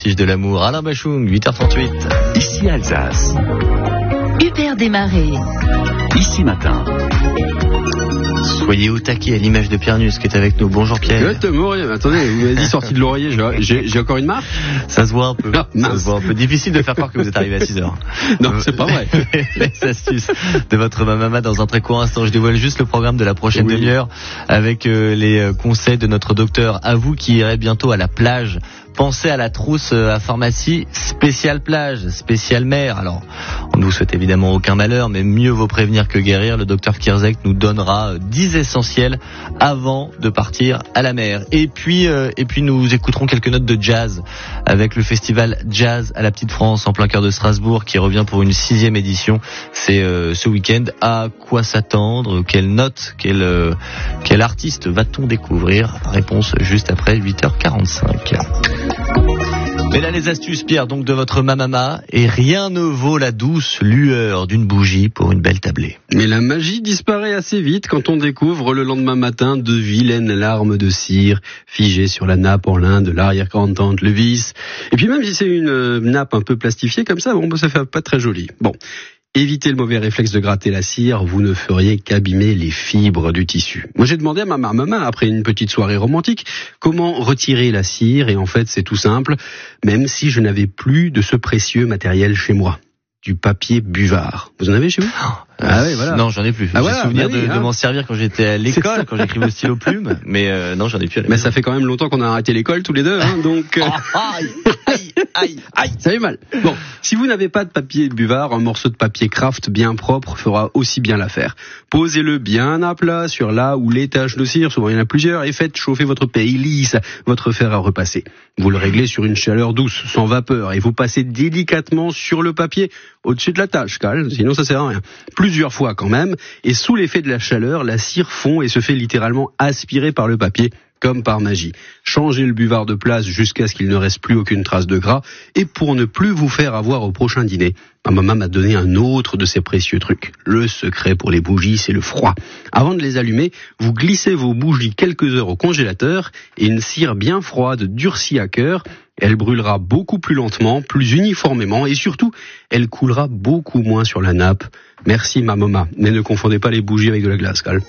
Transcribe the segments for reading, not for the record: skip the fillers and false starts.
Tige de l'amour, Alain Bachung, 8h38. Ici Alsace. Hubert Desmarais. Ici matin. Soyez au taquet à l'image de Pierre Nuss qui est avec nous. Bonjour Pierre. Exactement, attendez, vous m'avez dit sorti de l'oreiller, j'ai encore une marque. Ça se voit un peu. Ah, ça se voit un peu. Difficile de faire croire que vous êtes arrivé à 6h. Non, c'est pas vrai. Les astuces de votre mamama dans un très court instant. Je dévoile juste le programme de la prochaine demi-heure avec les conseils de notre docteur. À vous qui irez bientôt à la plage. Pensez à la trousse à pharmacie spéciale plage, spéciale mer. Alors, on ne vous souhaite évidemment aucun malheur, mais mieux vaut prévenir que guérir. Le docteur Kierzek nous donnera 10 essentiels avant de partir à la mer. Et puis nous écouterons quelques notes de jazz avec le festival Jazz à la Petite France en plein cœur de Strasbourg qui revient pour une 6e édition. C'est ce week-end. À quoi s'attendre? Quelle note? Quel artiste va-t-on découvrir? Réponse juste après 8h45. Mais là les astuces Pierre donc de votre mamama, et rien ne vaut la douce lueur d'une bougie pour une belle tablée. Mais la magie disparaît assez vite quand on découvre le lendemain matin de vilaines larmes de cire figées sur la nappe en lin de l'arrière-grand-tante Levis. Et puis même si c'est une nappe un peu plastifiée comme ça, ça fait pas très joli. Bon. Évitez le mauvais réflexe de gratter la cire, vous ne feriez qu'abîmer les fibres du tissu. Moi j'ai demandé à ma maman, après une petite soirée romantique, comment retirer la cire, et en fait c'est tout simple, même si je n'avais plus de ce précieux matériel chez moi. Du papier buvard. Vous en avez chez vous? Ah oui, voilà. Non, j'en ai plus. J'ai souvenir de m'en servir quand j'étais à l'école, quand j'écrivais au stylo plume, mais non, j'en ai plus. Mais ça fait quand même longtemps qu'on a arrêté l'école tous les deux, donc. Aïe, ça fait mal. Bon, si vous n'avez pas de papier buvard, un morceau de papier craft bien propre fera aussi bien l'affaire. Posez-le bien à plat sur là où les taches de cire, souvent il y en a plusieurs, et faites chauffer votre paille lisse, votre fer à repasser. Vous le réglez sur une chaleur douce, sans vapeur, et vous passez délicatement sur le papier au-dessus de la tâche, sinon ça sert à rien. Plusieurs fois quand même, et sous l'effet de la chaleur, la cire fond et se fait littéralement aspirer par le papier, comme par magie. Changez le buvard de place jusqu'à ce qu'il ne reste plus aucune trace de gras, et pour ne plus vous faire avoir au prochain dîner, ma maman m'a donné un autre de ses précieux trucs. Le secret pour les bougies, c'est le froid. Avant de les allumer, vous glissez vos bougies quelques heures au congélateur, et une cire bien froide durcie à cœur. Elle brûlera beaucoup plus lentement, plus uniformément, et surtout, elle coulera beaucoup moins sur la nappe. Merci ma maman, mais ne confondez pas les bougies avec de la glace, Cal.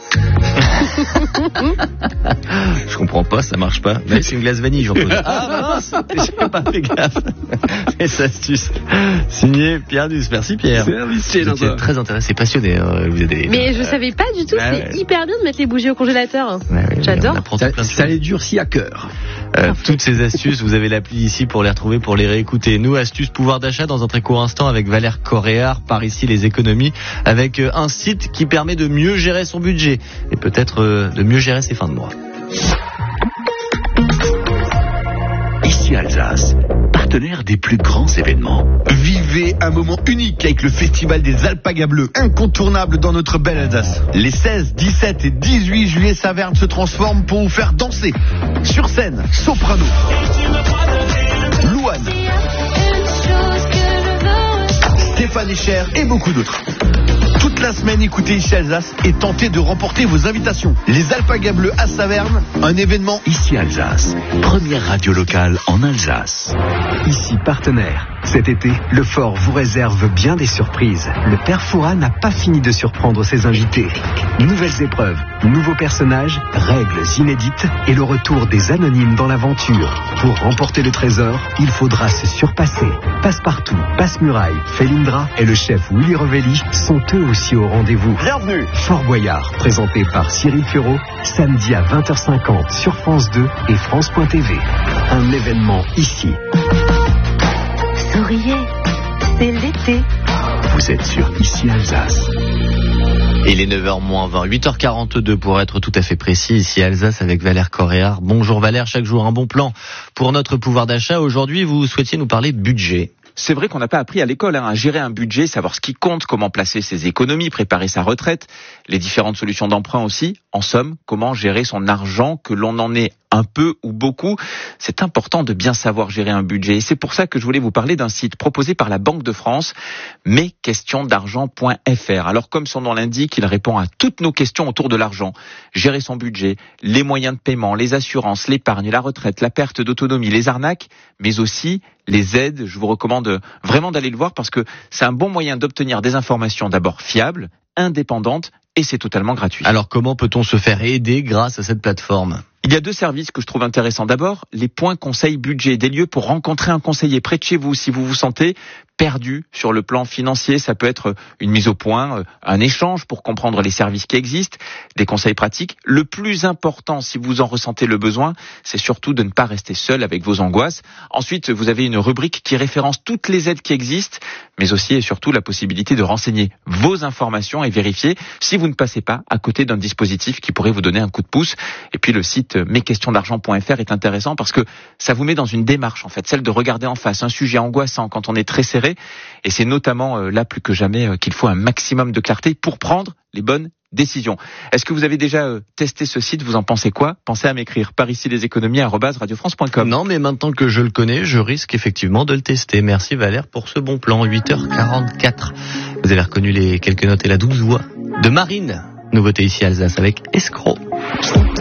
Je comprends pas, ça marche pas. Mais c'est une glace vanille, j'en connais. Ah mince, j'ai pas fait gaffe. Les astuces. Signé Pierre Nuss. Merci Pierre. Vous êtes très intéressé, passionné. Mais je savais pas du tout, c'est hyper bien de mettre les bougies au congélateur. J'adore. Ça les durcit à cœur. Toutes ces astuces, vous avez l'appli ici pour les retrouver, pour les réécouter. Nous, astuces pouvoir d'achat dans un très court instant avec Valère Coréard, par ici les économies, avec un site qui permet de mieux gérer son budget et peut-être de mieux gérer ses fins de mois. Ici Alsace, partenaire des plus grands événements. Vivez un moment unique avec le festival des Alpagas Bleus, incontournable dans notre belle Alsace. Les 16, 17 et 18 juillet, Saverne se transforme pour vous faire danser. Sur scène, Soprano, Louane, Stéphane Echer et beaucoup d'autres. Toute la semaine, écoutez Ici Alsace et tentez de remporter vos invitations. Les Alpagas Bleus à Saverne, un événement Ici Alsace, première radio locale en Alsace. Ici partenaire. Cet été, le Fort vous réserve bien des surprises. Le Père Fouras n'a pas fini de surprendre ses invités. Nouvelles épreuves, nouveaux personnages, règles inédites et le retour des anonymes dans l'aventure. Pour remporter le trésor, il faudra se surpasser. Passe-partout, Passe-Muraille, Félindra et le chef Willy Revelli sont eux aussi au rendez-vous. Bienvenue. Fort Boyard, présenté par Cyril Ferraud, samedi à 20h50 sur France 2 et France.tv. Un événement ici. Souriez, c'est l'été. Vous êtes sur Ici Alsace. Il est 9h-20, 8h42 pour être tout à fait précis, ici Alsace avec Valère Coréard. Bonjour Valère, chaque jour un bon plan pour notre pouvoir d'achat. Aujourd'hui, vous souhaitiez nous parler budget. C'est vrai qu'on n'a pas appris à l'école à gérer un budget, savoir ce qui compte, comment placer ses économies, préparer sa retraite, les différentes solutions d'emprunt aussi. En somme, comment gérer son argent, que l'on en ait un peu ou beaucoup. C'est important de bien savoir gérer un budget. Et c'est pour ça que je voulais vous parler d'un site proposé par la Banque de France, mesquestionsdargent.fr. Alors, comme son nom l'indique, il répond à toutes nos questions autour de l'argent. Gérer son budget, les moyens de paiement, les assurances, l'épargne, la retraite, la perte d'autonomie, les arnaques, mais aussi les aides. Je vous recommande vraiment d'aller le voir parce que c'est un bon moyen d'obtenir des informations d'abord fiables, indépendantes, et c'est totalement gratuit. Alors comment peut-on se faire aider grâce à cette plateforme ? Il y a 2 services que je trouve intéressants. D'abord, les points conseil budget, des lieux pour rencontrer un conseiller près de chez vous si vous vous sentez perdu sur le plan financier. Ça peut être une mise au point, un échange pour comprendre les services qui existent, des conseils pratiques. Le plus important, si vous en ressentez le besoin, c'est surtout de ne pas rester seul avec vos angoisses. Ensuite, vous avez une rubrique qui référence toutes les aides qui existent, mais aussi et surtout la possibilité de renseigner vos informations et vérifier si vous ne passez pas à côté d'un dispositif qui pourrait vous donner un coup de pouce. Et puis le site mesquestionsdargent.fr est intéressant parce que ça vous met dans une démarche, en fait, celle de regarder en face un sujet angoissant quand on est très serré. Et c'est notamment là plus que jamais qu'il faut un maximum de clarté pour prendre les bonnes décisions. Est-ce que vous avez déjà testé ce site ? Vous en pensez quoi ? Pensez à m'écrire par ici leséconomies@radiofrance.com. Non, mais maintenant que je le connais, je risque effectivement de le tester. Merci Valère pour ce bon plan. 8h44. Vous avez reconnu les quelques notes et la douce voix de Marine. Nouveauté ici Alsace avec Escroc.